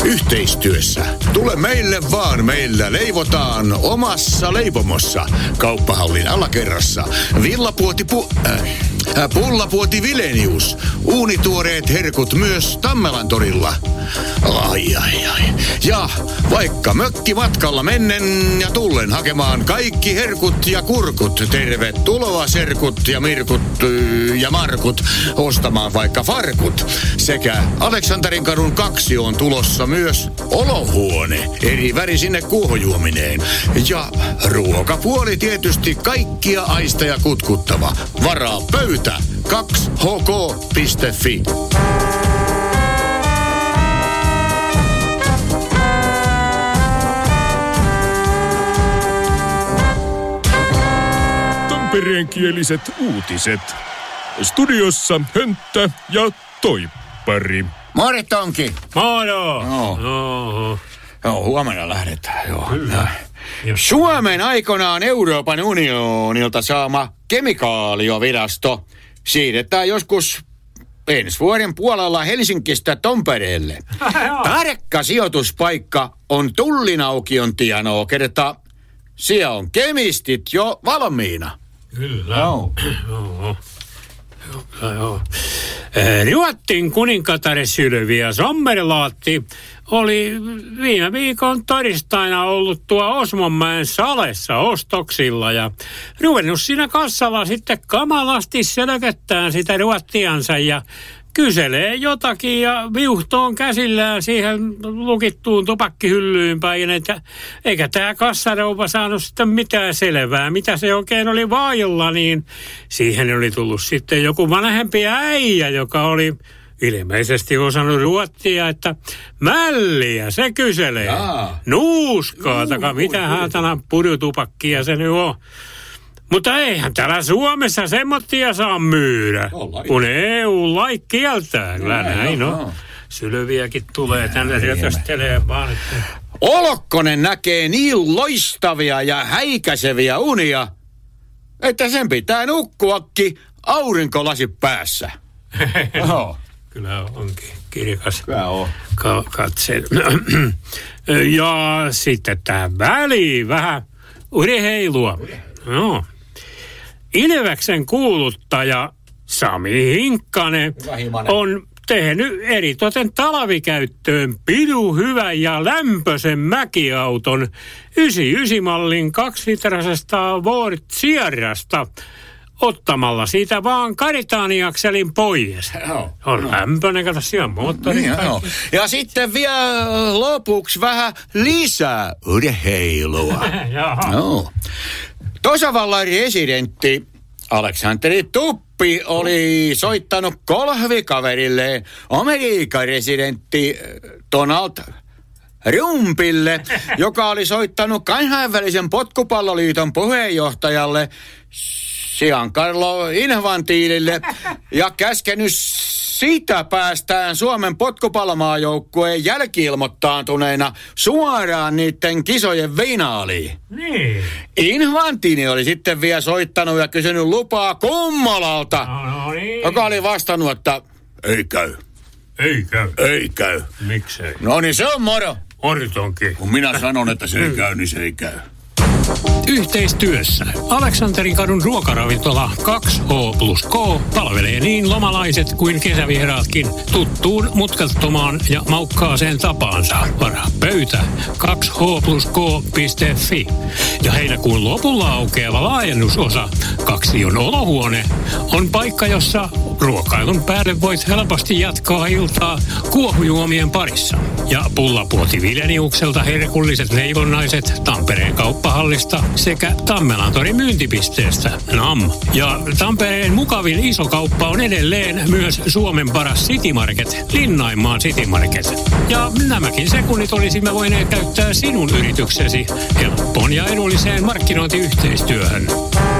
Yhteistyössä. Tule meille vaan, meillä leivotaan omassa leipomossa. Kauppahallin alakerrassa. Pullapuoti Vilenius. Uunituoreet herkut myös Tammelan torilla. Ai. Ja vaikka mökkimatkalla mennen ja tullen hakemaan kaikki herkut ja kurkut. Tervetuloa serkut ja mirkut ja markut ostamaan vaikka farkut. Sekä Aleksanterinkadun 2 on tulossa myös olohuone. Eri värisine kuohujuomineen. Ja ruokapuoli tietysti kaikkia aisteja kutkuttava. Varaa pöytä 2hk.fi. Tampereenkieliset uutiset. Studiossa Hönttä ja Toippari. Mori Tonki. Moro. Joo, huomenna lähdetään. Joo. Suomen aikanaan Euroopan unionilta saama kemikaaliovirasto siirretään joskus ensi vuoden puolella Helsingistä Tampereelle. Tarkka sijoituspaikka on Tullinaukion tienoa, kerta siellä on kemistit jo valmiina. Kyllä. Joo. Ruotsin kuninkatar Sylvia Sommerlaatti oli viime viikon torstaina ollut tuo Osmonmäen salessa ostoksilla ja ruvennut siinä kassalla sitten kamalasti selköttään sitä ruottiansa ja kyselee jotakin ja viuhtoon käsillään siihen lukittuun tupakkihyllyyn päin, että eikä tämä kassarouva saanut sitten mitään selvää, mitä se oikein oli vailla, niin siihen oli tullut sitten joku vanhempi äijä, joka oli ilmeisesti osannut ruotsia, että mälliä se kyselee. Nuuskaa, mitä häätänä purjutupakkia se nyt on. Mutta eihän täällä Suomessa semmoittia saa myydä, kun EU-lait kieltää. Kyllä näin on. Sylviäkin tulee tänne rötöstelee vaan. Olokkonen näkee niin loistavia ja häikäiseviä unia, että sen pitää nukkuakin aurinkolasi päässä. Kyllä onkin kirkas katse. Ja sitten tämä väliin vähän urheilua. No. Ilveksen kuuluttaja Sami Hinkkanen on tehnyt eritoten talvikäyttöön pidun hyvän ja lämpöisen mäkiauton 99-mallin 2-litrasesta Ford Sierrasta ottamalla siitä vaan karitaaniakselin pois. On lämpöinen, kato siellä moottori. Ja sitten vielä lopuksi vähän lisää urheilua. Tasavallan presidentti Aleksanteri Tuppi oli soittanut kolhvikaverilleen Amerikan presidentti Donald Trumpille, joka oli soittanut kansainvälisen potkupalloliiton puheenjohtajalle Giancarlo Infantinolle ja käskenyt siitä päästään Suomen potkupallomaajoukkueen jälki-ilmoittaantuneena suoraan niiden kisojen finaaliin. Niin. Infantino oli sitten vielä soittanut ja kysynyt lupaa Kummolalta, joka oli vastannut, että ei käy. Ei käy. Miksei? No niin, se on moro. Oritonkin. Kun minä sanon, että se ei käy, niin se ei käy. Yhteistyössä Aleksanterinkodun ruokaravintola 2H+K palvelee niin lomalaiset kuin kesävieraatkin tuttuun mutkattomaan ja maukkaaseen tapaansa. Varaa pöytä 2h+k.fi. Ja heinäkuun lopulla aukeava laajennusosa 2 olohuone on paikka, jossa ruokailun päälle voit helposti jatkaa iltaa kuohujuomien parissa. Ja Pullapuoti Vileniukselta herkulliset leivonnaiset Tampereen kauppahallista sekä Tammelantorin myyntipisteestä NAM. Ja Tampereen mukavin iso kauppa on edelleen myös Suomen paras City Market, Linnainmaan City Market. Ja nämäkin sekunnit olisimme voineet käyttää sinun yrityksesi helppoon ja edulliseen markkinointiyhteistyöhön.